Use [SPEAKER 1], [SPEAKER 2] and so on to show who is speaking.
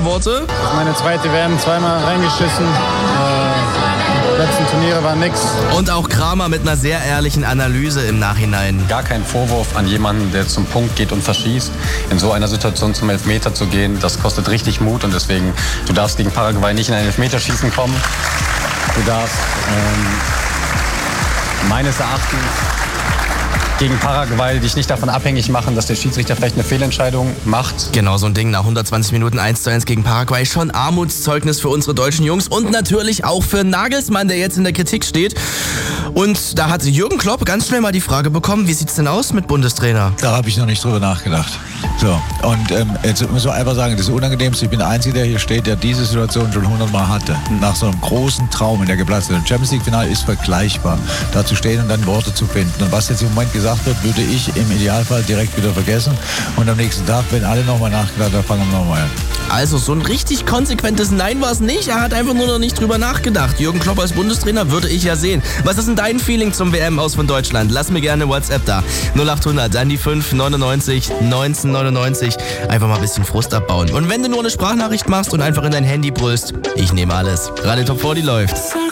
[SPEAKER 1] letzten Worte?
[SPEAKER 2] Meine zweite WM, zweimal reingeschissen. Die letzten Turniere waren nix.
[SPEAKER 1] Und auch Kramer mit einer sehr ehrlichen Analyse im Nachhinein.
[SPEAKER 3] Gar kein Vorwurf an jemanden, der zum Punkt geht und verschießt. In so einer Situation zum Elfmeter zu gehen, das kostet richtig Mut. Und deswegen, du darfst gegen Paraguay nicht in ein Elfmeterschießen kommen. Du darfst meines Erachtens gegen Paraguay dich nicht davon abhängig machen, dass der Schiedsrichter vielleicht eine Fehlentscheidung macht.
[SPEAKER 1] Genau, so ein Ding nach 120 Minuten 1:1 gegen Paraguay. Schon Armutszeugnis für unsere deutschen Jungs und natürlich auch für Nagelsmann, der jetzt in der Kritik steht. Und da hat Jürgen Klopp ganz schnell mal die Frage bekommen, wie sieht's denn aus mit Bundestrainer?
[SPEAKER 4] Da habe ich noch nicht drüber nachgedacht. So, und jetzt muss man einfach sagen, das Unangenehmste, ich bin der Einzige, der hier steht, der diese Situation schon 100-mal hatte. Nach so einem großen Traum, in der geplatzt ist. Ein Champions-League-Final ist vergleichbar. Da zu stehen und dann Worte zu finden. Und was jetzt im Moment gesagt wird, würde ich im Idealfall direkt wieder vergessen. Und am nächsten Tag, wenn alle nochmal nachgedacht haben, fangen wir nochmal an.
[SPEAKER 1] Also so ein richtig konsequentes Nein war es nicht. Er hat einfach nur noch nicht drüber nachgedacht. Jürgen Klopp als Bundestrainer würde ich ja sehen. Was ist denn dein Feeling zum WM-Aus von Deutschland? Lass mir gerne WhatsApp da. 0800 dann die 599 1999. Einfach mal ein bisschen Frust abbauen. Und wenn du nur eine Sprachnachricht machst und einfach in dein Handy brüllst, ich nehme alles. Radio Top 40 läuft.